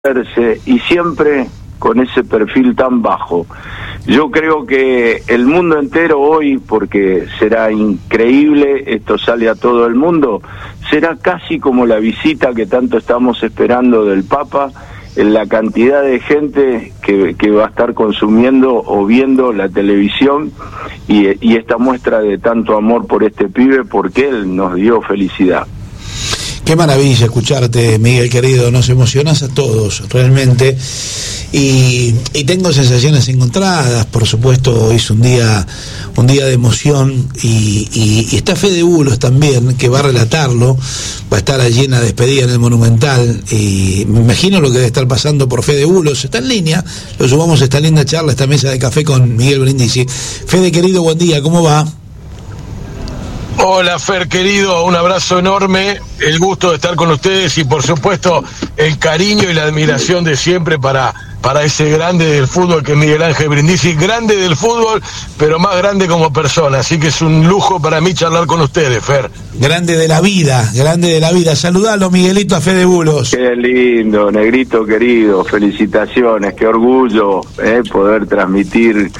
y siempre con ese perfil tan bajo. Yo creo que el mundo entero hoy, porque será increíble, esto sale a todo el mundo, será casi como la visita que tanto estamos esperando del Papa, en la cantidad de gente que va a estar consumiendo o viendo la televisión y esta muestra de tanto amor por este pibe, porque él nos dio felicidad. Qué maravilla escucharte, Miguel querido, nos emocionás a todos realmente y tengo sensaciones encontradas. Por supuesto, hoy es un día de emoción y está Fede Bulos también, que va a relatarlo, va a estar allí en la despedida en el Monumental y me imagino lo que debe estar pasando por Fede Bulos. Está en línea, lo sumamos a esta linda charla, esta mesa de café con Miguel Brindisi. Fede querido, buen día, ¿cómo va? Hola Fer querido, un abrazo enorme, el gusto de estar con ustedes y por supuesto el cariño y la admiración de siempre para ese grande del fútbol que es Miguel Ángel Brindisi, grande del fútbol pero más grande como persona, así que es un lujo para mí charlar con ustedes, Fer. Grande de la vida, saludalo Miguelito a Fede Bulos. Qué lindo, negrito querido, felicitaciones, qué orgullo poder transmitir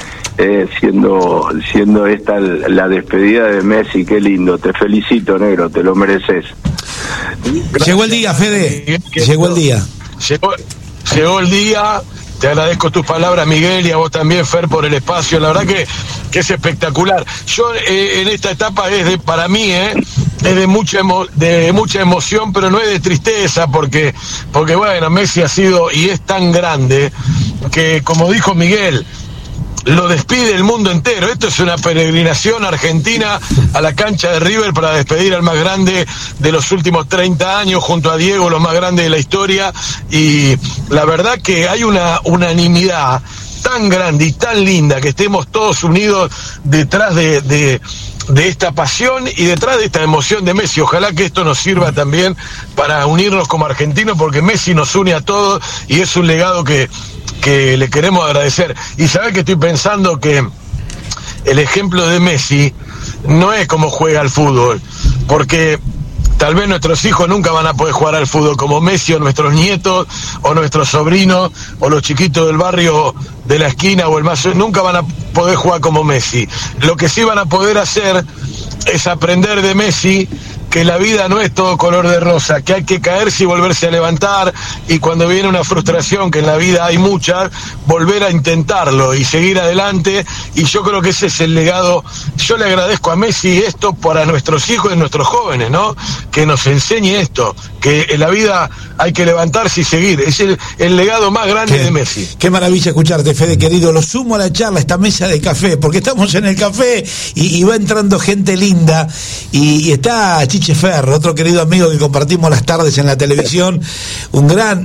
siendo esta la despedida de Messi, qué lindo, te felicito negro, te lo mereces. Gracias. Llegó el día, Fede, llegó el día. Llegó el día, te agradezco tus palabras Miguel y a vos también Fer por el espacio, la verdad que es espectacular. Yo en esta etapa para mí es de mucha emoción, pero no es de tristeza, porque bueno, Messi ha sido y es tan grande que, como dijo Miguel, lo despide el mundo entero. Esto es una peregrinación argentina a la cancha de River para despedir al más grande de los últimos 30 años, junto a Diego, los más grandes de la historia, y la verdad que hay una unanimidad tan grande y tan linda que estemos todos unidos detrás de esta pasión y detrás de esta emoción de Messi. Ojalá que esto nos sirva también para unirnos como argentinos, porque Messi nos une a todos y es un legado que le queremos agradecer. Y sabés que estoy pensando que el ejemplo de Messi no es como juega al fútbol, porque tal vez nuestros hijos nunca van a poder jugar al fútbol como Messi, o nuestros nietos, o nuestros sobrinos, o los chiquitos del barrio de la esquina, o el más, nunca van a poder jugar como Messi. Lo que sí van a poder hacer es aprender de Messi que la vida no es todo color de rosa, que hay que caerse y volverse a levantar, y cuando viene una frustración, que en la vida hay muchas, volver a intentarlo y seguir adelante. Y yo creo que ese es el legado. Yo le agradezco a Messi esto para nuestros hijos y nuestros jóvenes, ¿no? Que nos enseñe esto, que en la vida hay que levantarse y seguir. Es el legado más grande de Messi. Qué maravilla escucharte, Fede querido. Lo sumo a la charla, esta mesa de café, porque estamos en el café y va entrando gente linda y está Chiche Ferro, otro querido amigo que compartimos las tardes en la televisión, un gran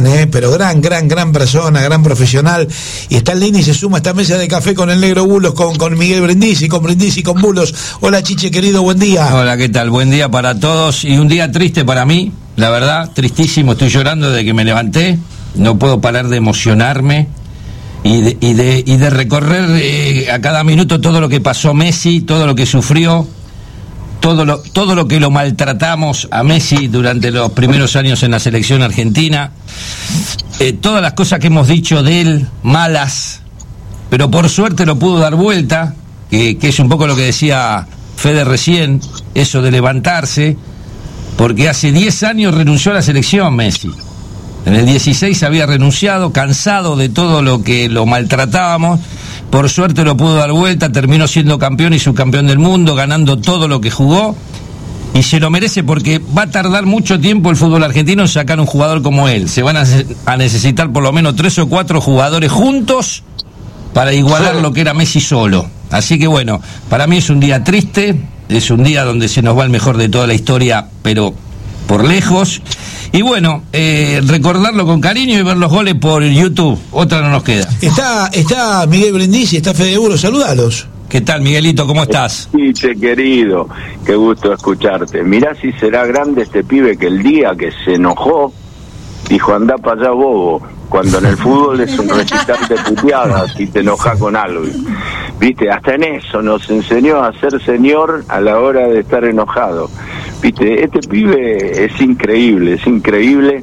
persona, gran profesional, y está en línea y se suma a esta mesa de café con el negro Bulos, con Miguel Brindisi, con Bulos. Hola Chiche querido, buen día. Hola, ¿qué tal? Buen día para todos, y un día triste para mí, la verdad, tristísimo, estoy llorando desde que me levanté, no puedo parar de emocionarme y de recorrer a cada minuto todo lo que pasó Messi, todo lo que sufrió, todo lo que lo maltratamos a Messi durante los primeros años en la selección argentina, todas las cosas que hemos dicho de él, malas, pero por suerte lo pudo dar vuelta, que es un poco lo que decía Fede recién, eso de levantarse, porque hace 10 años renunció a la selección Messi. En el 16 había renunciado, cansado de todo lo que lo maltratábamos. Por suerte lo pudo dar vuelta, terminó siendo campeón y subcampeón del mundo, ganando todo lo que jugó, y se lo merece, porque va a tardar mucho tiempo el fútbol argentino en sacar un jugador como él. Se van a necesitar por lo menos 3 o 4 jugadores juntos para igualar lo que era Messi solo. Así que bueno, para mí es un día triste, es un día donde se nos va el mejor de toda la historia, pero por lejos. Y bueno, recordarlo con cariño y ver los goles por YouTube, otra no nos queda. Está Miguel Brindisi, está Fede Bulos, saludalos. ¿Qué tal, Miguelito? ¿Cómo estás? Sí, querido, qué gusto escucharte. Mirá si será grande este pibe, que el día que se enojó dijo: andá para allá bobo, cuando en el fútbol es un recital de puteadas si te enojas con algo. Viste, hasta en eso nos enseñó a ser señor a la hora de estar enojado. Viste, este pibe es increíble,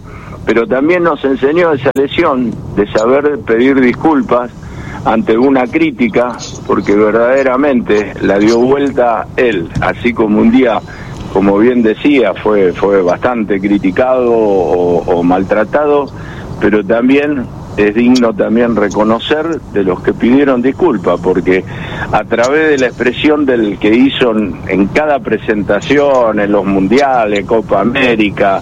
pero también nos enseñó esa lección de saber pedir disculpas ante una crítica, porque verdaderamente la dio vuelta él, así como un día, como bien decía, fue bastante criticado o maltratado, pero también es digno también reconocer de los que pidieron disculpas, porque a través de la expresión del que hizo en cada presentación, en los mundiales, Copa América,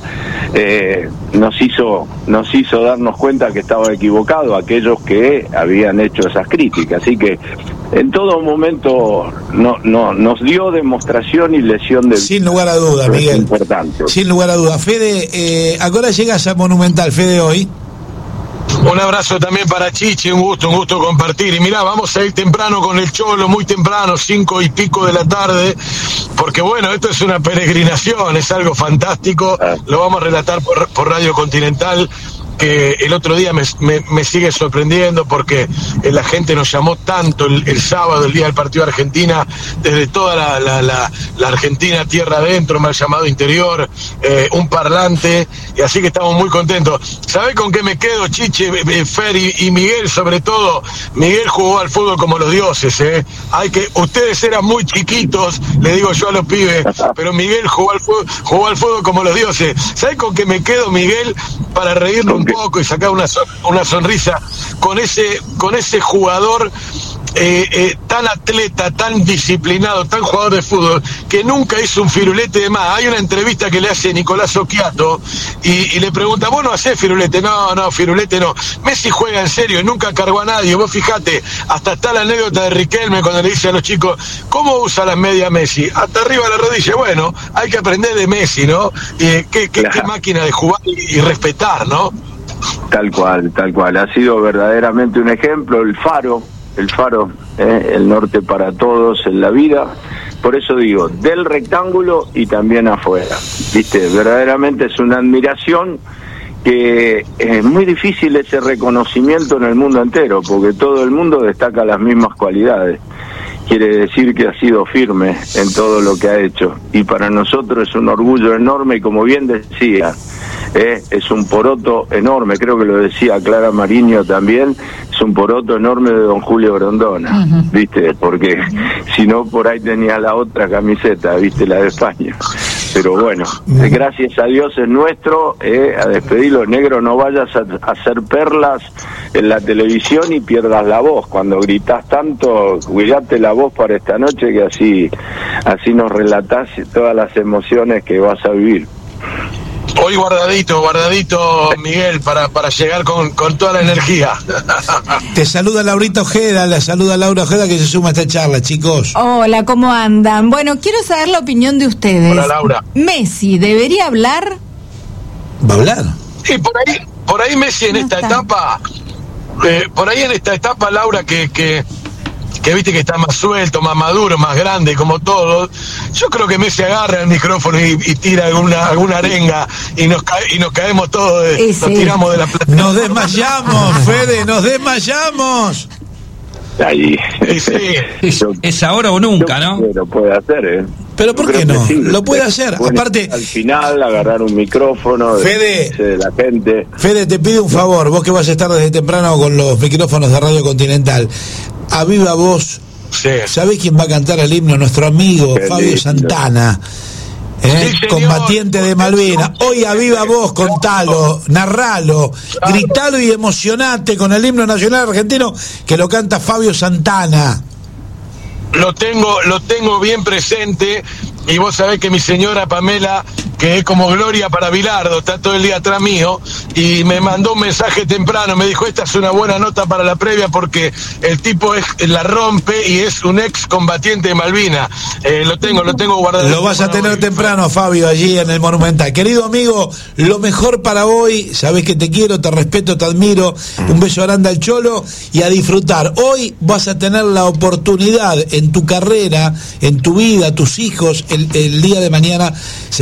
nos hizo darnos cuenta que estaba equivocado aquellos que habían hecho esas críticas. Así que en todo momento nos dio demostración y lección de... Sin lugar a duda, Miguel. Importante. Sin lugar a duda. Fede, ¿a qué hora llegas a Monumental, Fede, hoy? Un abrazo también para Chichi, un gusto compartir. Y mirá, vamos a ir temprano con el Cholo, muy temprano, 5 y pico de la tarde, porque bueno, esto es una peregrinación, es algo fantástico. Lo vamos a relatar por Radio Continental, que el otro día me sigue sorprendiendo, porque la gente nos llamó tanto el sábado, el día del partido de Argentina, desde toda la Argentina tierra adentro, me ha llamado interior, un parlante, y así que estamos muy contentos. ¿Sabés con qué me quedo, Chiche, Fer y Miguel? Sobre todo, Miguel jugó al fútbol como los dioses, ustedes eran muy chiquitos, le digo yo a los pibes, pero Miguel jugó al fútbol como los dioses. ¿Sabés con qué me quedo, Miguel? Para reírnos un poco y sacar una sonrisa con ese jugador tan atleta, tan disciplinado, tan jugador de fútbol, que nunca hizo un firulete de más. Hay una entrevista que le hace Nicolás Occhiato y le pregunta: ¿vos no hacés firulete? No, firulete no. Messi juega en serio y nunca cargó a nadie. Vos fijate, hasta está la anécdota de Riquelme cuando le dice a los chicos: ¿cómo usa las medias Messi? Hasta arriba de la rodilla. Bueno, hay que aprender de Messi, ¿no? Qué máquina de jugar y respetar, ¿no? Tal cual. Ha sido verdaderamente un ejemplo, el faro, el norte para todos en la vida. Por eso digo, del rectángulo y también afuera. Viste, verdaderamente es una admiración que es muy difícil ese reconocimiento en el mundo entero, porque todo el mundo destaca las mismas cualidades. Quiere decir que ha sido firme en todo lo que ha hecho, y para nosotros es un orgullo enorme, y como bien decía, es un poroto enorme, creo que lo decía Clara Mariño también, es un poroto enorme de don Julio Grondona, ¿viste? Porque si no, por ahí tenía la otra camiseta, ¿viste? La de España. Pero bueno, gracias a Dios es nuestro, a despedirlo. Negro, no vayas a hacer perlas en la televisión y pierdas la voz. Cuando gritas tanto, cuidate la voz para esta noche, que así nos relatás todas las emociones que vas a vivir. Hoy guardadito, Miguel, para llegar con toda la energía. Te saluda Laurita Ojeda, Laura Ojeda, que se suma a esta charla, chicos. Hola, ¿cómo andan? Bueno, quiero saber la opinión de ustedes. Hola, Laura. ¿Messi debería hablar? ¿Va a hablar? Y por ahí Messi en esta etapa, Laura, que viste que está más suelto, más maduro, más grande, como todos. Yo creo que Messi agarra el micrófono y tira alguna arenga y nos caemos todos, nos tiramos de la plata. Nos desmayamos, Fede, nos desmayamos. Ahí. Es ahora o nunca, ¿no? Lo puede hacer, Pero ¿por qué no? Lo puede hacer. Aparte, al final agarrar un micrófono de la gente. Fede, te pido un favor, vos que vas a estar desde temprano con los micrófonos de Radio Continental, a viva voz, ¿sabés quién va a cantar el himno? Nuestro amigo Fabio Santana, combatiente de Malvinas. Hoy a viva voz, contalo, narralo, gritalo y emocionate con el himno nacional argentino que lo canta Fabio Santana. Lo tengo bien presente, y vos sabés que mi señora Pamela, que es como Gloria para Bilardo, está todo el día atrás mío, y me mandó un mensaje temprano, me dijo: esta es una buena nota para la previa, porque el tipo la rompe y es un ex combatiente de Malvinas. Lo tengo guardado. Lo vas a tener temprano, Fabio, allí en el Monumental. Querido amigo, lo mejor para hoy, sabés que te quiero, te respeto, te admiro, un beso grande al Cholo, y a disfrutar. Hoy vas a tener la oportunidad en tu carrera, en tu vida, tus hijos, el día de mañana se lo contarás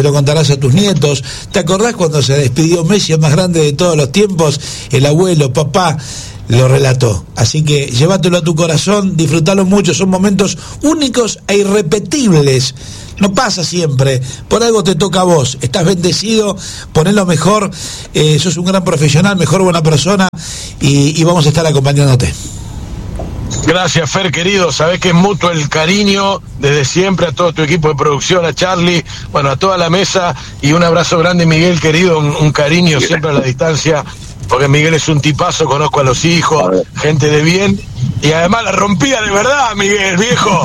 a tus nietos. ¿Te acordás cuando se despidió Messi, el más grande de todos los tiempos? El abuelo, papá, lo relató. Así que llévatelo a tu corazón, disfrutalo mucho, son momentos únicos e irrepetibles. No pasa siempre, por algo te toca a vos, estás bendecido, ponelo mejor, sos un gran profesional, mejor buena persona, y vamos a estar acompañándote. Gracias, Fer, querido. Sabés que es mutuo el cariño desde siempre a todo tu equipo de producción, a Charlie, bueno, a toda la mesa, y un abrazo grande, Miguel, querido, un cariño siempre a la distancia, porque Miguel es un tipazo, conozco a los hijos, gente de bien, y además la rompía de verdad, Miguel, viejo.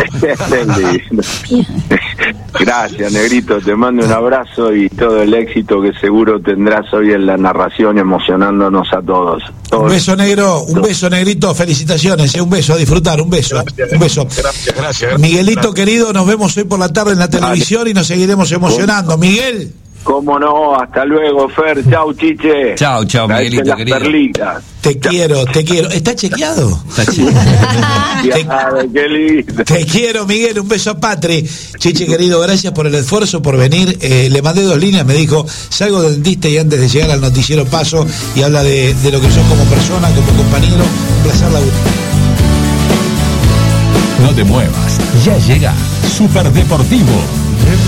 Gracias, Negrito, te mando un abrazo y todo el éxito que seguro tendrás hoy en la narración, emocionándonos a todos. Un beso, negro, un beso, Negrito, felicitaciones, un beso, a disfrutar, un beso, gracias, un beso. Gracias. Miguelito, gracias. Querido, nos vemos hoy por la tarde en la televisión y nos seguiremos emocionando. Miguel. Cómo no, hasta luego, Fer. Chau, Chiche. Chau, Miguelito, las querido. Perlitas. Te quiero. ¿Está chequeado? Está chido. Qué lindo. Te quiero, Miguel, un beso a Patri. Chiche, querido, gracias por el esfuerzo, por venir. Le mandé 2 líneas, me dijo, salgo del dentista y antes de llegar al noticiero paso, y habla de lo que sos como persona, como compañero. Un placer laburar. No te muevas, ya llega Superdeportivo.